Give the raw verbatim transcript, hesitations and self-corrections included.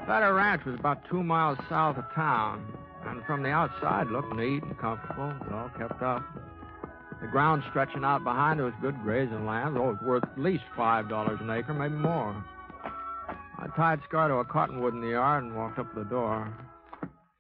Fetter Ranch was about two miles south of town, and from the outside looked neat and comfortable. It was all kept up. The ground stretching out behind it was good grazing land. Oh, it was worth at least five dollars an acre, maybe more. I tied Scar to a cottonwood in the yard and walked up to the door.